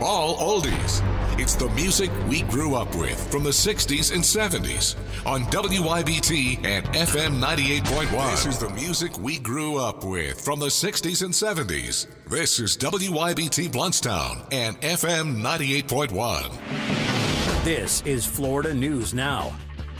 All oldies. It's the music we grew up with from the 60s and 70s on WYBT and FM 98.1. This is the music we grew up with from the 60s and 70s. This is WYBT Bluntstown and FM 98.1. This is Florida News Now.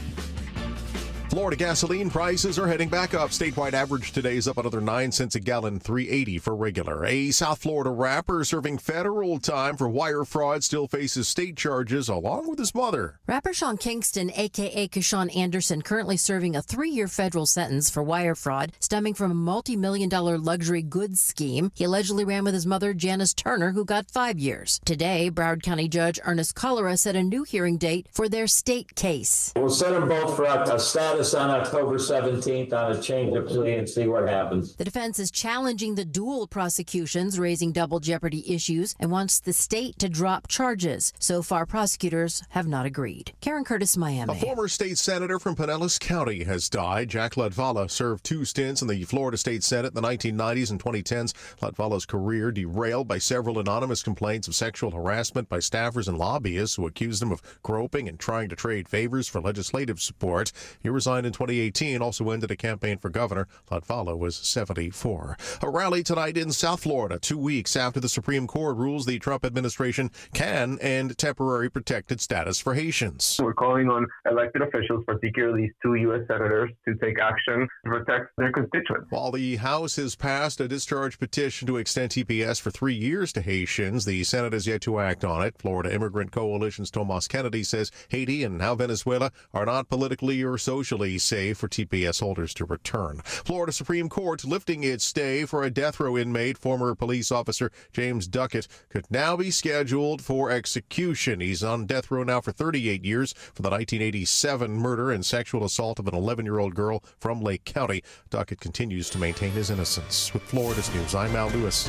Florida gasoline prices are heading back up. Statewide average today is up another 9 cents a gallon, $3.80 for regular. A South Florida rapper serving federal time for wire fraud still faces state charges along with his mother. Rapper Sean Kingston, a.k.a. Keshawn Anderson, currently serving a 3-year federal sentence for wire fraud stemming from a multi-million-dollar luxury goods scheme. He allegedly ran with his mother, Janice Turner, who got 5 years. Today, Broward County Judge Ernest Cholera set a new hearing date for their state case. We'll set them both for a status on October 17th on a change of plea and see what happens. The defense is challenging the dual prosecutions, raising double jeopardy issues, and wants the state to drop charges. So far, prosecutors have not agreed. Karen Curtis, Miami. A former state senator from Pinellas County has died. Jack Latvala served 2 stints in the Florida State Senate in the 1990s and 2010s. Latvala's career derailed by several anonymous complaints of sexual harassment by staffers and lobbyists who accused him of groping and trying to trade favors for legislative support. He resigned in 2018, also ended a campaign for governor. Latvala was 74. A rally tonight in South Florida, 2 weeks after the Supreme Court rules the Trump administration can end temporary protected status for Haitians. We're calling on elected officials, particularly these 2 U.S. senators, to take action to protect their constituents. While the House has passed a discharge petition to extend TPS for 3 years to Haitians, the Senate has yet to act on it. Florida Immigrant Coalition's Tomas Kennedy says Haiti and now Venezuela are not politically or socially safe for TPS holders to return. Florida Supreme Court lifting its stay for a death row inmate. Former police officer James Duckett could now be scheduled for execution. He's on death row now for 38 years for the 1987 murder and sexual assault of an 11-year-old girl from Lake County. Duckett continues to maintain his innocence. With Florida's News, I'm Al Lewis.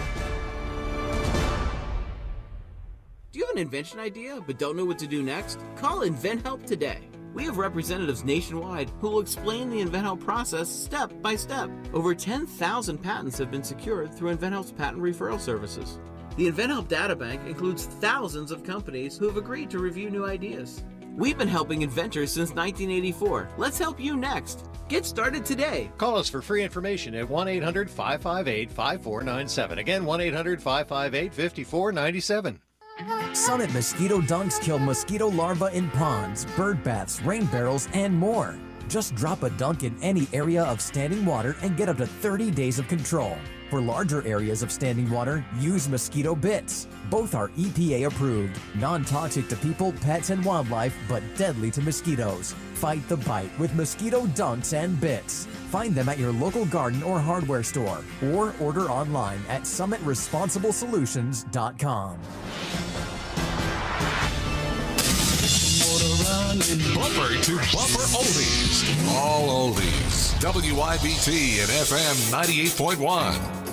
Do you have an invention idea but don't know what to do next? Call InventHelp today. We have representatives nationwide who will explain the InventHelp process step by step. Over 10,000 patents have been secured through InventHelp's patent referral services. The InventHelp databank includes thousands of companies who have agreed to review new ideas. We've been helping inventors since 1984. Let's help you next. Get started today. Call us for free information at 1-800-558-5497. Again, 1-800-558-5497. Summit Mosquito Dunks kill mosquito larvae in ponds, bird baths, rain barrels, and more. Just drop a dunk in any area of standing water and get up to 30 days of control. For larger areas of standing water, use mosquito bits. Both are EPA approved, non-toxic to people, pets, and wildlife, but deadly to mosquitoes. Fight the bite with mosquito dunks and bits. Find them at your local garden or hardware store, or order online at summitresponsiblesolutions.com. Bumper to bumper oldies. All oldies. WYBT and FM 98.1.